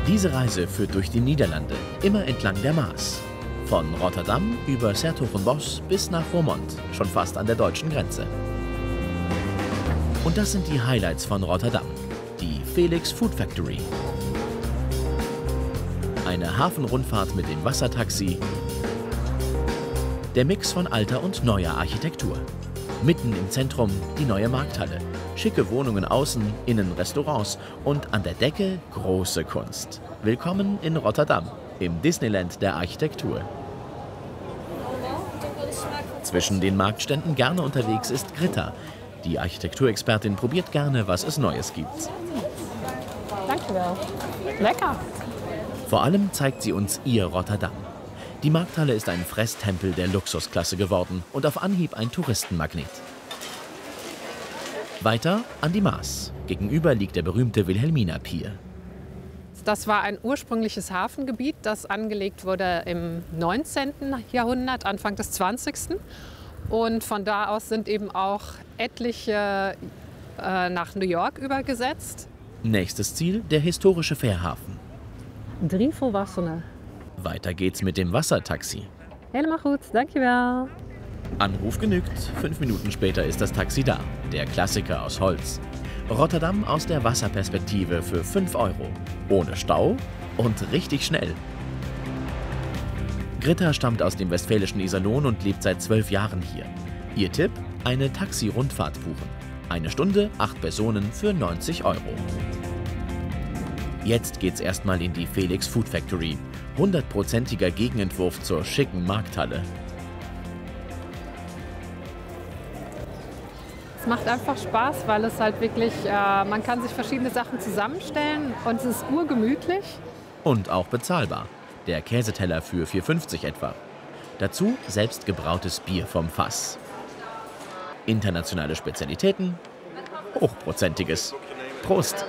Diese Reise führt durch die Niederlande, immer entlang der Maas. Von Rotterdam über 's-Hertogenbosch bis nach Roermond, schon fast an der deutschen Grenze. Und das sind die Highlights von Rotterdam, die Felix Food Factory. Eine Hafenrundfahrt mit dem Wassertaxi, der Mix von alter und neuer Architektur. Mitten im Zentrum die neue Markthalle, schicke Wohnungen außen, innen Restaurants und an der Decke große Kunst. Willkommen in Rotterdam, im Disneyland der Architektur. Zwischen den Marktständen gerne unterwegs ist Gritta. Die Architekturexpertin probiert gerne, was es Neues gibt. Dankjewel. Lecker. Vor allem zeigt sie uns ihr Rotterdam. Die Markthalle ist ein Fresstempel der Luxusklasse geworden und auf Anhieb ein Touristenmagnet. Weiter an die Maas. Gegenüber liegt der berühmte Wilhelmina-Pier. Das war ein ursprüngliches Hafengebiet, das angelegt wurde im 19. Jahrhundert, Anfang des 20. Und von da aus sind eben auch etliche nach New York übergesetzt. Nächstes Ziel, der historische Fährhafen. 3 Volwassenen. Weiter geht's mit dem Wassertaxi. Helemaal goed, dankjewel. Anruf genügt, 5 Minuten später ist das Taxi da. Der Klassiker aus Holz. Rotterdam aus der Wasserperspektive für 5 €. Ohne Stau und richtig schnell. Gritta stammt aus dem westfälischen Iserlohn und lebt seit 12 Jahren hier. Ihr Tipp? Eine Taxi-Rundfahrt buchen. 1 Stunde, 8 Personen für 90 €. Jetzt geht's erstmal in die Felix Food Factory. 100%iger Gegenentwurf zur schicken Markthalle. Es macht einfach Spaß, weil es halt wirklich, man kann sich verschiedene Sachen zusammenstellen und es ist urgemütlich. Und auch bezahlbar. Der Käseteller für 4,50 € etwa. Dazu selbstgebrautes Bier vom Fass. Internationale Spezialitäten, hochprozentiges. Prost!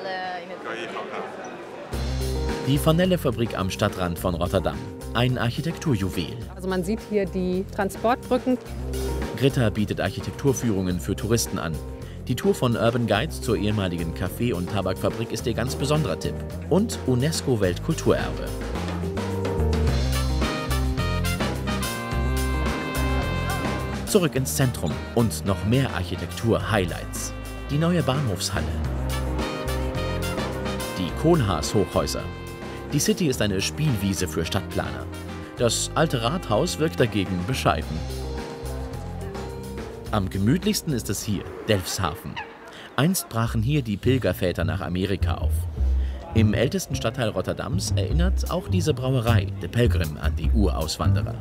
Die Vanille-Fabrik am Stadtrand von Rotterdam. Ein Architekturjuwel. Also man sieht hier die Transportbrücken. Gritta bietet Architekturführungen für Touristen an. Die Tour von Urban Guides zur ehemaligen Kaffee- und Tabakfabrik ist ihr ganz besonderer Tipp. Und UNESCO-Weltkulturerbe. Zurück ins Zentrum und noch mehr Architektur-Highlights. Die neue Bahnhofshalle. Die Kohlhaas-Hochhäuser. Die City ist eine Spielwiese für Stadtplaner. Das alte Rathaus wirkt dagegen bescheiden. Am gemütlichsten ist es hier, Delfshaven. Einst brachen hier die Pilgerväter nach Amerika auf. Im ältesten Stadtteil Rotterdams erinnert auch diese Brauerei, De Pelgrim, an die Urauswanderer.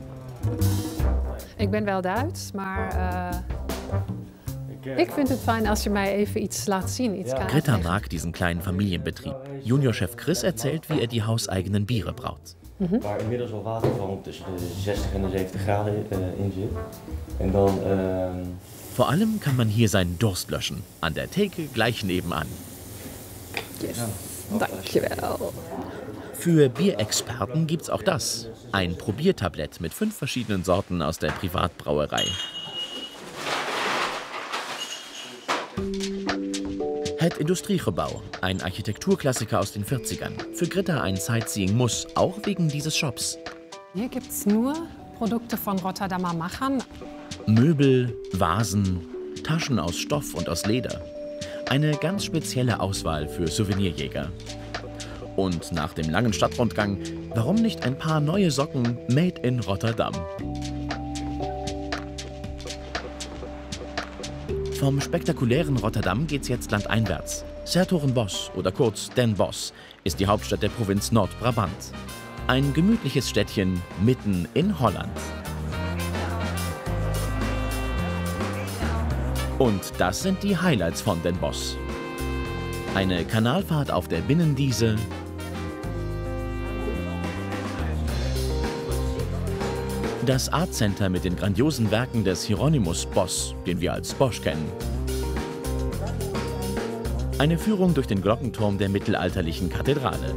Ik ben wel Duits, maar ik vind het fijn als je mij even iets laat zien. Gritta mag diesen kleinen Familienbetrieb. Juniorchef Chris erzählt, wie er die hauseigenen Biere braut. Waar inmiddels al watergang tussen de 60 en de 70 graden in zit. En dan, Vor allem kann man hier seinen Durst löschen. An der Theke gleich nebenan. Yes. Dankjewel. Für Bierexperten gibt's auch das. Ein Probiertablett mit 5 verschiedenen Sorten aus der Privatbrauerei. Het Industriegebouw, ein Architekturklassiker aus den 40ern. Für Gritta ein Sightseeing-Muss, auch wegen dieses Shops. Hier gibt es nur Produkte von Rotterdamer Machern. Möbel, Vasen, Taschen aus Stoff und aus Leder. Eine ganz spezielle Auswahl für Souvenirjäger. Und nach dem langen Stadtrundgang, warum nicht ein paar neue Socken made in Rotterdam? Vom spektakulären Rotterdam geht's jetzt landeinwärts. 's-Hertogenbosch oder kurz Den Bosch ist die Hauptstadt der Provinz Nordbrabant. Ein gemütliches Städtchen mitten in Holland. Und das sind die Highlights von Den Bosch. Eine Kanalfahrt auf der Binnendiese, das Art Center mit den grandiosen Werken des Hieronymus Bosch, den wir als Bosch kennen. Eine Führung durch den Glockenturm der mittelalterlichen Kathedrale.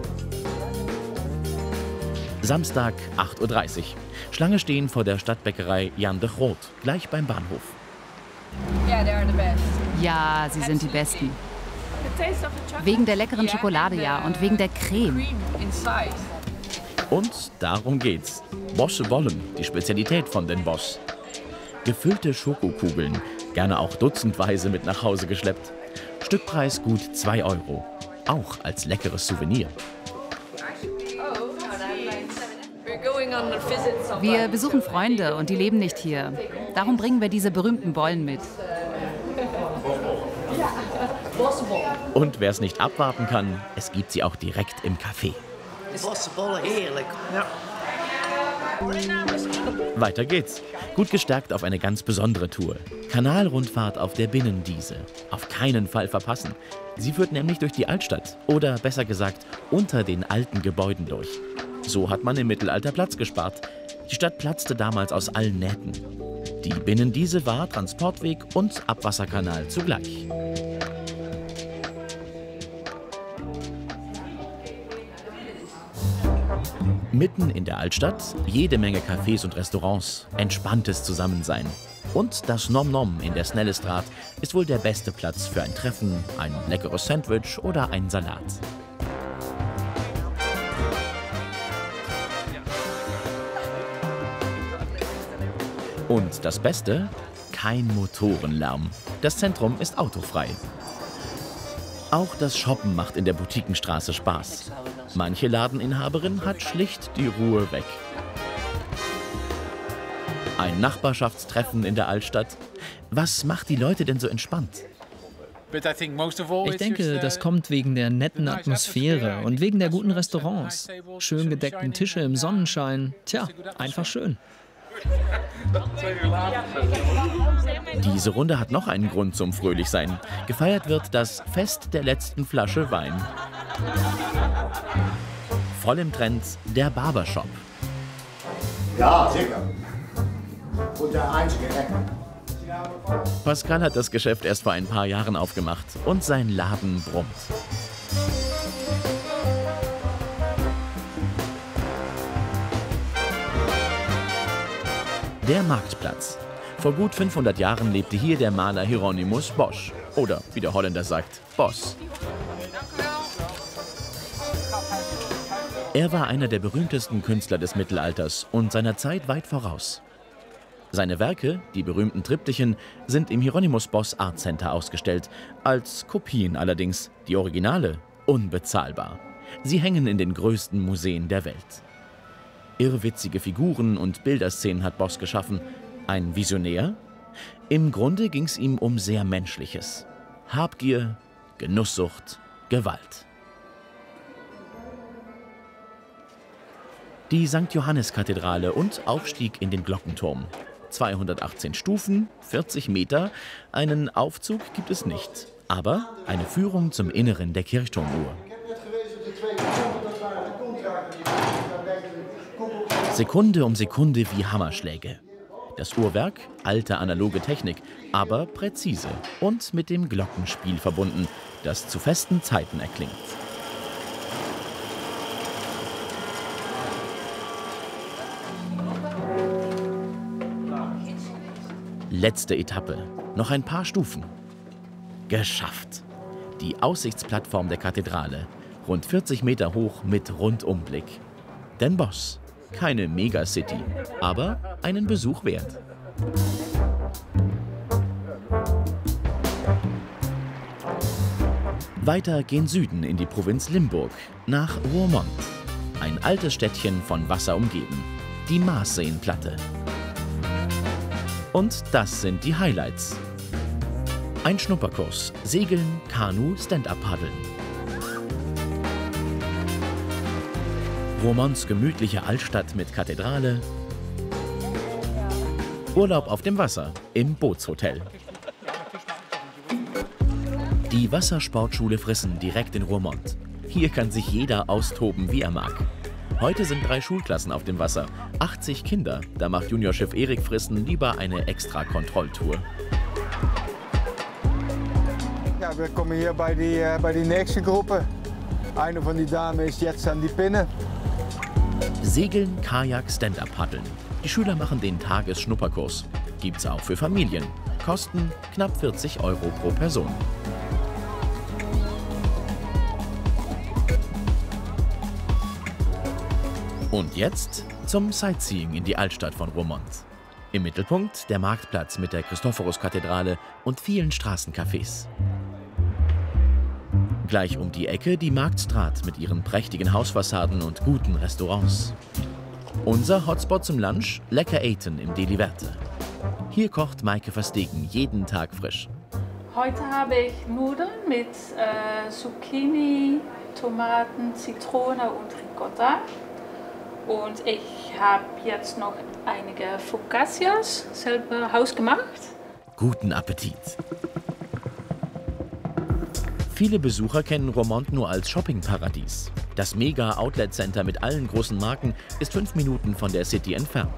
Samstag, 8:30 Uhr. Schlange stehen vor der Stadtbäckerei Jan de Groot, gleich beim Bahnhof. Yeah, they are the best. Ja, sie sind die Besten. Wegen der leckeren Schokolade, ja, und wegen der Creme. Und darum geht's. Bosse Bollen, die Spezialität von den Boss. Gefüllte Schokokugeln, gerne auch dutzendweise mit nach Hause geschleppt. Stückpreis gut 2 €, auch als leckeres Souvenir. Wir besuchen Freunde und die leben nicht hier. Darum bringen wir diese berühmten Bollen mit. Und wer es nicht abwarten kann, es gibt sie auch direkt im Café. Bossenbollen, heerlijk. Ja. Weiter geht's. Gut gestärkt auf eine ganz besondere Tour. Kanalrundfahrt auf der Binnendiese. Auf keinen Fall verpassen. Sie führt nämlich durch die Altstadt. Oder besser gesagt, unter den alten Gebäuden durch. So hat man im Mittelalter Platz gespart. Die Stadt platzte damals aus allen Nähten. Die Binnendiese war Transportweg und Abwasserkanal zugleich. Mitten in der Altstadt jede Menge Cafés und Restaurants, entspanntes Zusammensein. Und das Nom Nom in der Snellestraat ist wohl der beste Platz für ein Treffen, ein leckeres Sandwich oder einen Salat. Und das Beste? Kein Motorenlärm. Das Zentrum ist autofrei. Auch das Shoppen macht in der Boutiquenstraße Spaß. Manche Ladeninhaberin hat schlicht die Ruhe weg. Ein Nachbarschaftstreffen in der Altstadt. Was macht die Leute denn so entspannt? Ich denke, das kommt wegen der netten Atmosphäre und wegen der guten Restaurants. Schön gedeckten Tische im Sonnenschein. Tja, einfach schön. Diese Runde hat noch einen Grund zum Fröhlichsein. Gefeiert wird das Fest der letzten Flasche Wein. Voll im Trend der Barbershop. Ja, sicher. Und der einzige Ecken. Pascal hat das Geschäft erst vor ein paar Jahren aufgemacht und sein Laden brummt. Der Marktplatz. Vor gut 500 Jahren lebte hier der Maler Hieronymus Bosch. Oder, wie der Holländer sagt, Bos. Er war einer der berühmtesten Künstler des Mittelalters und seiner Zeit weit voraus. Seine Werke, die berühmten Triptychen, sind im Hieronymus Bosch Art Center ausgestellt. Als Kopien allerdings, die Originale unbezahlbar. Sie hängen in den größten Museen der Welt. Irrwitzige Figuren und Bilderszenen hat Bosch geschaffen. Ein Visionär? Im Grunde ging es ihm um sehr Menschliches. Habgier, Genusssucht, Gewalt. Die St. Johannes-Kathedrale und Aufstieg in den Glockenturm. 218 Stufen, 40 Meter. Einen Aufzug gibt es nicht, aber eine Führung zum Inneren der Kirchturmuhr. Sekunde um Sekunde wie Hammerschläge. Das Uhrwerk, alte analoge Technik, aber präzise und mit dem Glockenspiel verbunden, das zu festen Zeiten erklingt. Letzte Etappe, noch ein paar Stufen. Geschafft! Die Aussichtsplattform der Kathedrale, rund 40 Meter hoch mit Rundumblick. Den Bosch. Keine Megacity, aber einen Besuch wert. Weiter gen Süden in die Provinz Limburg, nach Roermond. Ein altes Städtchen von Wasser umgeben, die Maasseenplatte. Und das sind die Highlights. Ein Schnupperkurs, Segeln, Kanu, Stand-up-Paddeln. Roermonds gemütliche Altstadt mit Kathedrale. Urlaub auf dem Wasser im Bootshotel. Die Wassersportschule Frissen direkt in Roermond. Hier kann sich jeder austoben, wie er mag. Heute sind 3 Schulklassen auf dem Wasser, 80 Kinder. Da macht Juniorchef Erik Frissen lieber eine extra Kontrolltour. Ja, wir kommen hier bei die nächste Gruppe. Eine von den Damen ist jetzt an die Pinne. Segeln, Kajak, Stand-up-Paddeln. Die Schüler machen den Tagesschnupperkurs. Gibt's auch für Familien. Kosten knapp 40 € pro Person. Und jetzt zum Sightseeing in die Altstadt von Roermond. Im Mittelpunkt der Marktplatz mit der Christophorus-Kathedrale und vielen Straßencafés. Gleich um die Ecke die Marktstraat mit ihren prächtigen Hausfassaden und guten Restaurants. Unser Hotspot zum Lunch, lecker eten im Deli Werte. Hier kocht Maike Verstegen jeden Tag frisch. Heute habe ich Nudeln mit Zucchini, Tomaten, Zitrone und Ricotta. Und ich habe jetzt noch einige Focaccias selber hausgemacht. Guten Appetit! Viele Besucher kennen Roermond nur als Shoppingparadies. Das Mega-Outlet-Center mit allen großen Marken ist 5 Minuten von der City entfernt.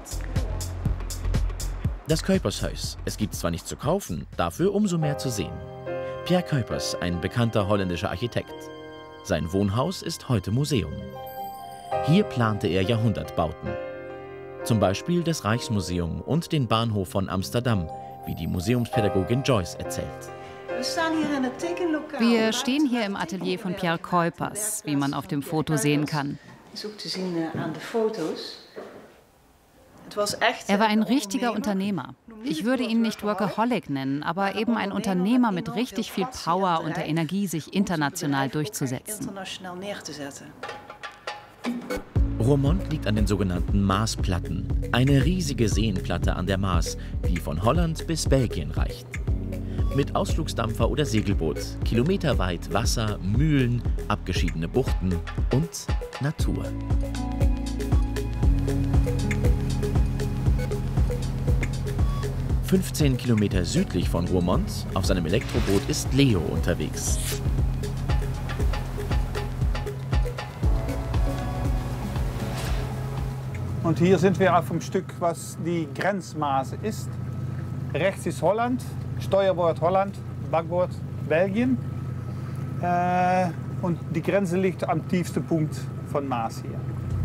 Das Kuipershuis. Es gibt zwar nichts zu kaufen, dafür umso mehr zu sehen. Pierre Cuypers, ein bekannter holländischer Architekt. Sein Wohnhaus ist heute Museum. Hier plante er Jahrhundertbauten. Zum Beispiel das Rijksmuseum und den Bahnhof von Amsterdam, wie die Museumspädagogin Joyce erzählt. Wir stehen hier im Atelier von Pierre Cuypers, wie man auf dem Foto sehen kann. Er war ein richtiger Unternehmer. Ich würde ihn nicht Workaholic nennen, aber eben ein Unternehmer mit richtig viel Power und der Energie, sich international durchzusetzen. Roermond liegt an den sogenannten Maasplatten, eine riesige Seenplatte an der Maas, die von Holland bis Belgien reicht. Mit Ausflugsdampfer oder Segelboot, kilometerweit Wasser, Mühlen, abgeschiedene Buchten und Natur. ...15 Kilometer südlich von Roermond, auf seinem Elektroboot, ist Leo unterwegs. Und hier sind wir auf dem Stück, was die Grenzmaße ist. Rechts ist Holland, Steuerbord Holland, Backbord Belgien. Und die Grenze liegt am tiefsten Punkt von Maas hier.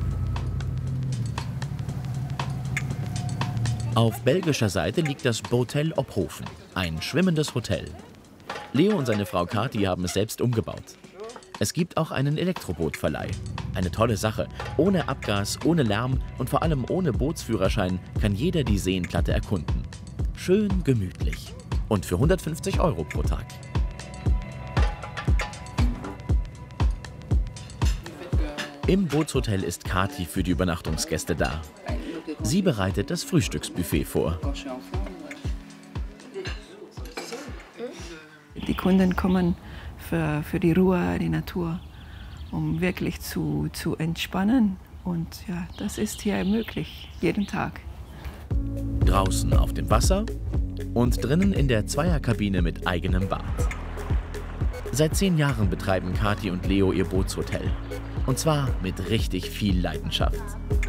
Auf belgischer Seite liegt das Botel Ophoven, ein schwimmendes Hotel. Leo und seine Frau Kathi haben es selbst umgebaut. Es gibt auch einen Elektrobootverleih. Eine tolle Sache. Ohne Abgas, ohne Lärm und vor allem ohne Bootsführerschein kann jeder die Seenplatte erkunden. Schön gemütlich. Und für 150 € pro Tag. Im Bootshotel ist Kathi für die Übernachtungsgäste da. Sie bereitet das Frühstücksbuffet vor. Die Kunden kommen für die Ruhe, die Natur, um wirklich zu entspannen. Und ja, das ist hier möglich, jeden Tag. Draußen auf dem Wasser und drinnen in der Zweierkabine mit eigenem Bad. Seit 10 Jahren betreiben Kathi und Leo ihr Bootshotel. Und zwar mit richtig viel Leidenschaft.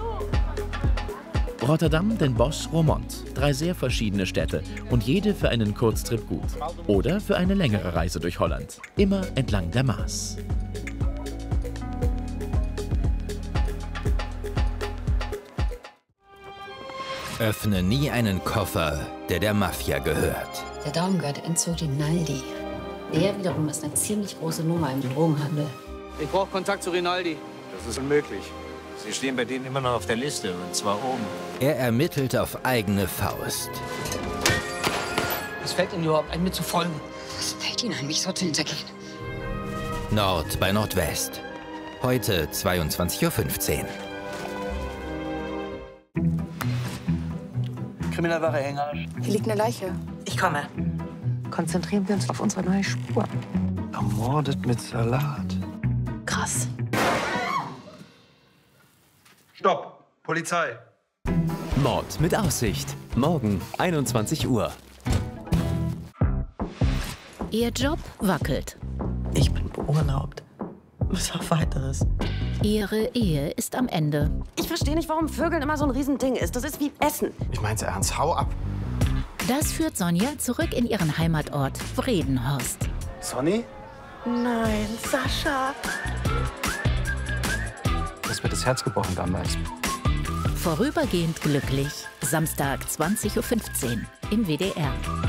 Rotterdam, Den Bosch, Roermond. 3 sehr verschiedene Städte und jede für einen Kurztrip gut. Oder für eine längere Reise durch Holland. Immer entlang der Maas. Öffne nie einen Koffer, der der Mafia gehört. Der Daumen gehört Enzo Rinaldi. Der wiederum ist eine ziemlich große Nummer im Drogenhandel. Ich brauche Kontakt zu Rinaldi. Das ist unmöglich. Sie stehen bei denen immer noch auf der Liste, und zwar oben. Er ermittelt auf eigene Faust. Was fällt Ihnen überhaupt ein, mir zu folgen? Was fällt Ihnen ein, mich so zu hintergehen? Nord bei Nordwest. Heute 22:15 Uhr. Kriminalware Hänger. Hier liegt eine Leiche. Ich komme. Konzentrieren wir uns auf unsere neue Spur. Ermordet mit Salat. Krass. Stopp! Polizei! Mord mit Aussicht. Morgen 21 Uhr. Ihr Job wackelt. Ich bin beurlaubt. Was auf Weiteres. Ihre Ehe ist am Ende. Ich verstehe nicht, warum Vögeln immer so ein Riesending ist. Das ist wie Essen. Ich mein's ernst, hau ab. Das führt Sonja zurück in ihren Heimatort Vredenhorst. Sonny? Nein, Sascha. Das wird das Herz gebrochen damals. Vorübergehend glücklich. Samstag 20:15 Uhr im WDR.